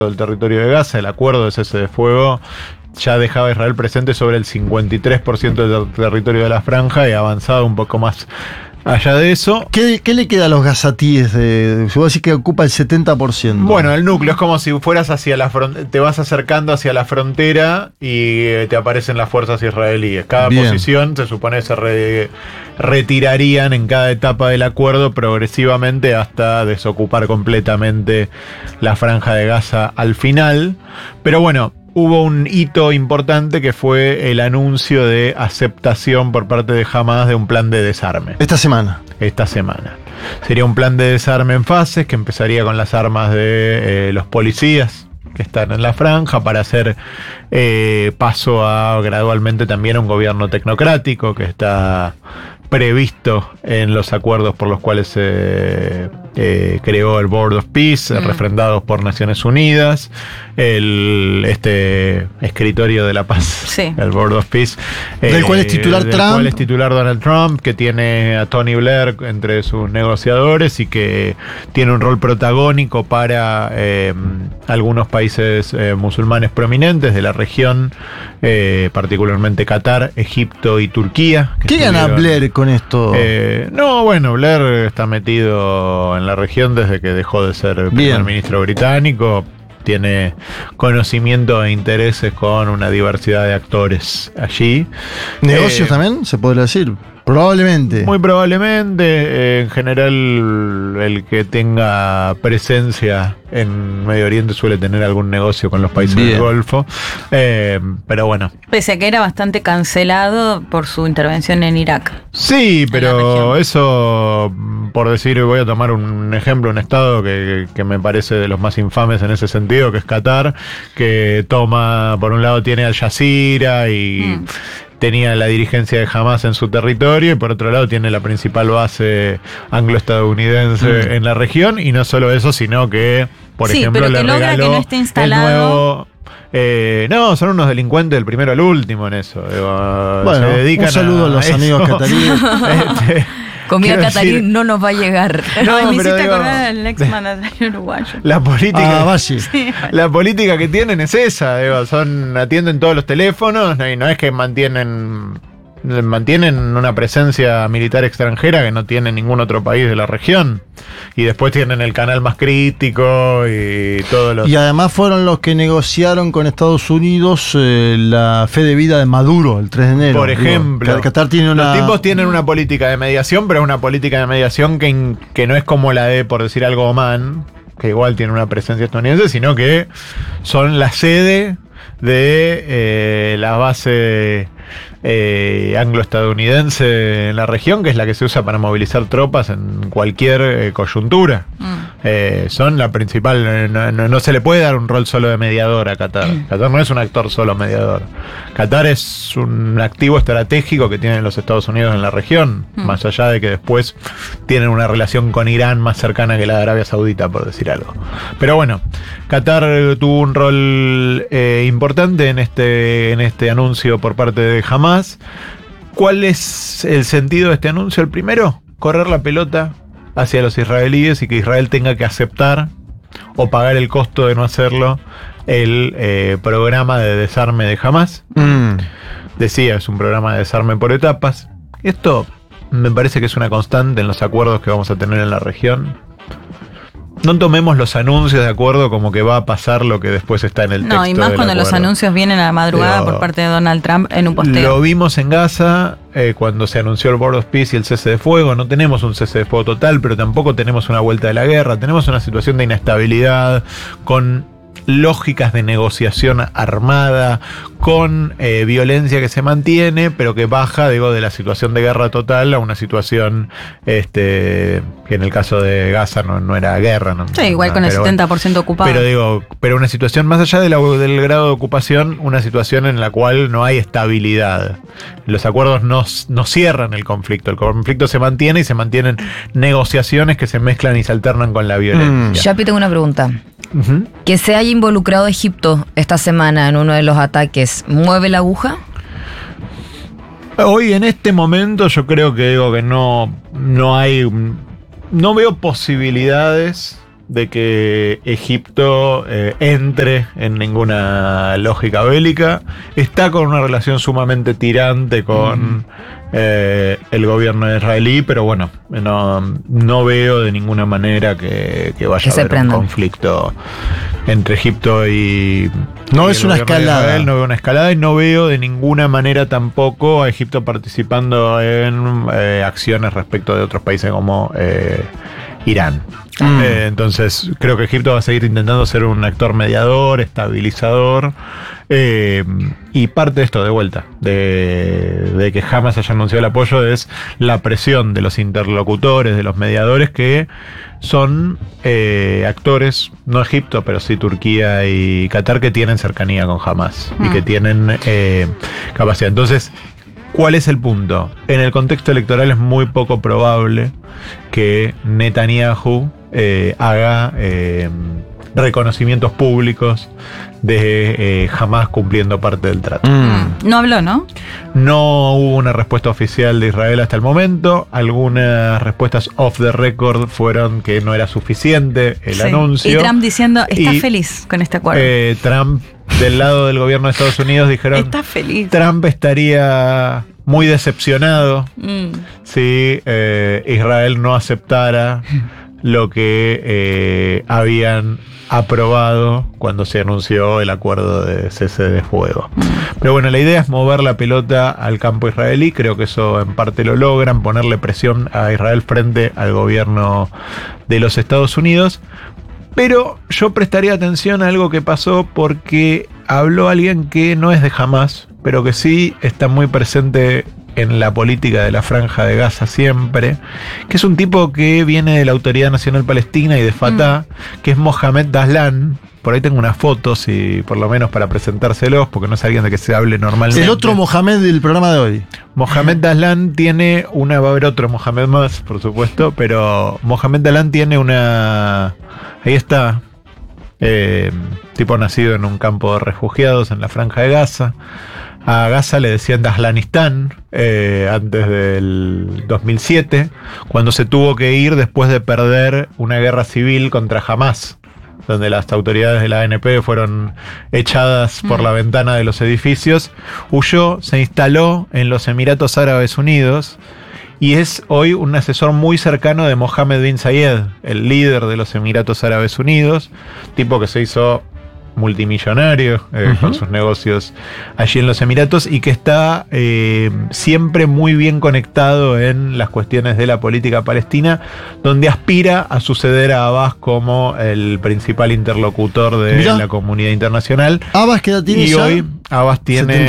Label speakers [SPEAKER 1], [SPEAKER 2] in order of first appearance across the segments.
[SPEAKER 1] del territorio de Gaza. El acuerdo de cese de fuego ya dejaba a Israel presente sobre el 53% del territorio de la franja y avanzado un poco más allá de eso.
[SPEAKER 2] ¿Qué le queda a los gazatíes? Se puede decir que ocupa el 70%.
[SPEAKER 1] Bueno, el núcleo es como si fueras hacia la frontera, te vas acercando hacia la frontera y te aparecen las fuerzas israelíes. Cada posición se supone que se retirarían en cada etapa del acuerdo progresivamente hasta desocupar completamente la franja de Gaza al final. Pero bueno, hubo un hito importante que fue el anuncio de aceptación por parte de Hamás de un plan de desarme.
[SPEAKER 2] Esta semana.
[SPEAKER 1] Sería un plan de desarme en fases que empezaría con las armas de los policías que están en la franja para hacer paso a gradualmente también a un gobierno tecnocrático que está previsto en los acuerdos por los cuales se creó el Board of Peace, refrendados por Naciones Unidas, este escritorio de la paz, el Board of Peace,
[SPEAKER 2] del cual es titular
[SPEAKER 1] del
[SPEAKER 2] Trump,
[SPEAKER 1] cual es titular Donald Trump, que tiene a Tony Blair entre sus negociadores y que tiene un rol protagónico para algunos países musulmanes prominentes de la región, particularmente Qatar, Egipto y Turquía.
[SPEAKER 2] ¿Qué gana Blair con esto?
[SPEAKER 1] Blair está metido en la región desde que dejó de ser primer ministro británico. Tiene conocimiento e intereses con una diversidad de actores allí.
[SPEAKER 2] ¿Negocios también, se podría decir? Probablemente.
[SPEAKER 1] Muy probablemente. En general, el que tenga presencia en Medio Oriente suele tener algún negocio con los países del Golfo. Pero bueno.
[SPEAKER 3] Pese a que era bastante cancelado por su intervención en Irak.
[SPEAKER 1] Sí, pero eso, por decir, voy a tomar un ejemplo, un estado que me parece de los más infames en ese sentido, que es Qatar, que toma, por un lado tiene Al Jazeera y tenía la dirigencia de Hamás en su territorio, y por otro lado tiene la principal base anglo-estadounidense en la región, y no solo eso, sino que, por ejemplo,
[SPEAKER 3] pero que
[SPEAKER 1] le
[SPEAKER 3] logra
[SPEAKER 1] regaló
[SPEAKER 3] que no esté instalado.
[SPEAKER 1] No, son unos delincuentes del primero al último en eso.
[SPEAKER 2] Bueno, se dedican un saludo a los amigos cataríes.
[SPEAKER 3] Comida catarí no nos va a llegar.
[SPEAKER 1] No,
[SPEAKER 3] me
[SPEAKER 1] pero
[SPEAKER 3] hiciste acordar al ex mandatario uruguayo.
[SPEAKER 1] La política que tienen es esa, atienden todos los teléfonos, y no es que mantienen una presencia militar extranjera que no tiene ningún otro país de la región. Y después tienen el canal más crítico y todos los...
[SPEAKER 2] Y además fueron los que negociaron con Estados Unidos la fe de vida de Maduro el 3 de enero.
[SPEAKER 1] Por ejemplo,
[SPEAKER 2] Qatar tiene
[SPEAKER 1] los tipos tienen una política de mediación, pero es una política de mediación que no es como la de, por decir algo, Omán, que igual tiene una presencia estadounidense, sino que son la sede de la base anglo-estadounidense en la región, que es la que se usa para movilizar tropas en cualquier coyuntura. Son la principal. No se le puede dar un rol solo de mediador a Qatar. Qatar no es un actor solo mediador. Qatar es un activo estratégico que tienen los Estados Unidos en la región, más allá de que después tienen una relación con Irán más cercana que la de Arabia Saudita, por decir algo. Pero bueno, Qatar tuvo un rol importante en este anuncio por parte de Hamás. ¿Cuál es el sentido de este anuncio? El primero, correr la pelota hacia los israelíes y que Israel tenga que aceptar o pagar el costo de no hacerlo el programa de desarme de Hamás. Decía, es un programa de desarme por etapas. Esto me parece que es una constante en los acuerdos que vamos a tener en la región. No tomemos los anuncios de acuerdo como que va a pasar lo que después está en el texto.
[SPEAKER 3] No, y más cuando los anuncios vienen a la madrugada por parte de Donald Trump en un posteo.
[SPEAKER 1] Lo vimos en Gaza cuando se anunció el Board of Peace y el cese de fuego. No tenemos un cese de fuego total, pero tampoco tenemos una vuelta de la guerra. Tenemos una situación de inestabilidad con lógicas de negociación armada, con violencia que se mantiene, pero que baja, de la situación de guerra total a una situación que en el caso de Gaza no era guerra.
[SPEAKER 3] Igual con el 70% ocupado.
[SPEAKER 1] Pero una situación más allá del grado de ocupación, una situación en la cual no hay estabilidad. Los acuerdos no cierran el conflicto se mantiene y se mantienen negociaciones que se mezclan y se alternan con la violencia.
[SPEAKER 4] Yapi, tengo una pregunta. Que se haya involucrado Egipto esta semana en uno de los ataques, ¿mueve la aguja?
[SPEAKER 1] Hoy en este momento yo creo que no hay, no veo posibilidades de que Egipto entre en ninguna lógica bélica. Está con una relación sumamente tirante con el gobierno israelí, pero bueno, no veo de ninguna manera que vaya a haber un conflicto entre Egipto y...
[SPEAKER 2] No es una escalada.
[SPEAKER 1] Israel, no veo una escalada y no veo de ninguna manera tampoco a Egipto participando en acciones respecto de otros países como Irán. Entonces creo que Egipto va a seguir intentando ser un actor mediador, estabilizador, y parte de esto de vuelta de que Hamas haya anunciado el apoyo es la presión de los interlocutores, de los mediadores que son actores, no Egipto, pero sí Turquía y Qatar, que tienen cercanía con Hamas y que tienen capacidad. Entonces, ¿cuál es el punto? En el contexto electoral es muy poco probable que Netanyahu haga reconocimientos públicos de Hamas cumpliendo parte del trato.
[SPEAKER 3] No habló, ¿no?
[SPEAKER 1] No hubo una respuesta oficial de Israel hasta el momento. Algunas respuestas off the record fueron que no era suficiente el anuncio.
[SPEAKER 3] Y Trump diciendo, está feliz con este acuerdo.
[SPEAKER 1] Trump, del lado del gobierno de Estados Unidos, dijeron,
[SPEAKER 3] está feliz.
[SPEAKER 1] Trump estaría muy decepcionado si Israel no aceptara lo que habían aprobado cuando se anunció el acuerdo de cese de fuego. Pero bueno, la idea es mover la pelota al campo israelí. Creo que eso en parte lo logran, ponerle presión a Israel frente al gobierno de los Estados Unidos. Pero yo prestaría atención a algo que pasó porque habló alguien que no es de Hamas, pero que sí está muy presente en la política de la Franja de Gaza siempre, que es un tipo que viene de la Autoridad Nacional Palestina y de Fatah, que es Mohamed Daslan. Por ahí tengo unas fotos y por lo menos para presentárselos, porque no es alguien de que se hable normalmente.
[SPEAKER 2] El otro Mohamed del programa de hoy.
[SPEAKER 1] Mohamed Daslan tiene va a haber otro Mohamed más, por supuesto, pero Mohamed Daslan tiene ahí está, tipo nacido en un campo de refugiados en la Franja de Gaza. A Gaza le decían Daslanistán antes del 2007, cuando se tuvo que ir después de perder una guerra civil contra Hamas, donde las autoridades de la ANP fueron echadas por la ventana de los edificios. Huyó, se instaló en los Emiratos Árabes Unidos y es hoy un asesor muy cercano de Mohammed bin Zayed, el líder de los Emiratos Árabes Unidos, tipo que se hizo multimillonario con sus negocios allí en los Emiratos y que está siempre muy bien conectado en las cuestiones de la política palestina, donde aspira a suceder a Abbas como el principal interlocutor de la comunidad internacional.
[SPEAKER 2] Abbas, ¿qué edad tiene?
[SPEAKER 1] Y hoy Abbas tiene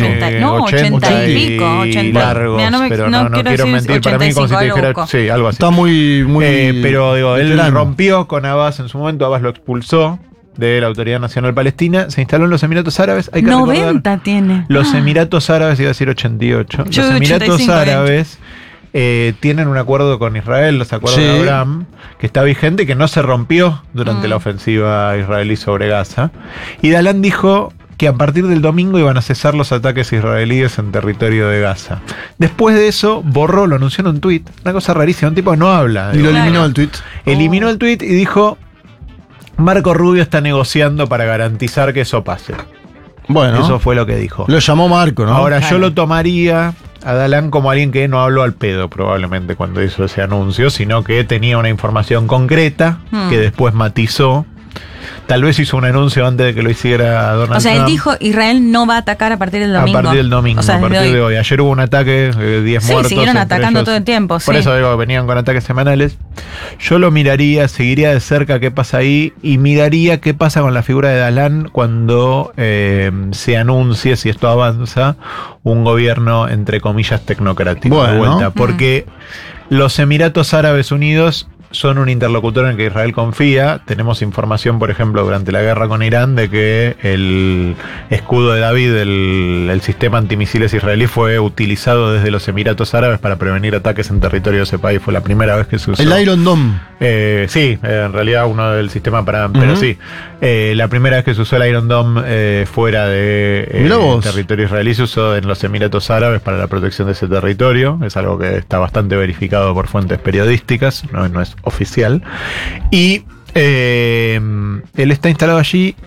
[SPEAKER 3] 80 y pico, 80
[SPEAKER 1] largos, pero no quiero mentir, para mí como si te dijera, sí, algo así.
[SPEAKER 2] Está muy
[SPEAKER 1] pero digo, él rompió con Abbas en su momento, Abbas lo expulsó de la Autoridad Nacional Palestina, se instaló en los Emiratos Árabes. Hay que
[SPEAKER 3] 90
[SPEAKER 1] recordar,
[SPEAKER 3] tiene.
[SPEAKER 1] Los Emiratos Árabes, iba a decir 88. Los Emiratos Árabes tienen un acuerdo con Israel, los acuerdos de Abraham, que está vigente y que no se rompió durante la ofensiva israelí sobre Gaza. Y Daslan dijo que a partir del domingo iban a cesar los ataques israelíes en territorio de Gaza. Después de eso, borró, lo anunció en un tuit, una cosa rarísima, un tipo que no habla.
[SPEAKER 2] Y lo eliminó el tuit.
[SPEAKER 1] Eliminó el tuit y dijo: Marco Rubio está negociando para garantizar que eso pase. Bueno, eso fue lo que dijo.
[SPEAKER 2] Lo llamó Marco, ¿no?
[SPEAKER 1] Ahora, yo lo tomaría a Daslan como alguien que no habló al pedo probablemente cuando hizo ese anuncio, sino que tenía una información concreta que después matizó. Tal vez hizo un anuncio antes de que lo hiciera Donald Trump.
[SPEAKER 3] O sea, él dijo, Israel no va a atacar a partir del domingo.
[SPEAKER 1] A partir del domingo, o sea, a partir de hoy. Ayer hubo un ataque, 10 muertos. Sí,
[SPEAKER 3] siguieron atacando todo el tiempo.
[SPEAKER 1] Por eso digo que venían con ataques semanales. Yo lo miraría, seguiría de cerca qué pasa ahí y miraría qué pasa con la figura de Daslan cuando se anuncie, si esto avanza, un gobierno, entre comillas, tecnocrático de vuelta. Porque los Emiratos Árabes Unidos son un interlocutor en el que Israel confía. Tenemos información, por ejemplo, durante la guerra con Irán, de que el escudo de David, el sistema antimisiles israelí, fue utilizado desde los Emiratos Árabes para prevenir ataques en territorio de ese país. Fue la primera vez que se usó.
[SPEAKER 2] El Iron Dome.
[SPEAKER 1] Sí, en realidad uno del sistema para... Pero sí, la primera vez que se usó el Iron Dome fuera de territorio israelí se usó en los Emiratos Árabes para la protección de ese territorio. Es algo que está bastante verificado por fuentes periodísticas, no es oficial. Y Él está instalado allí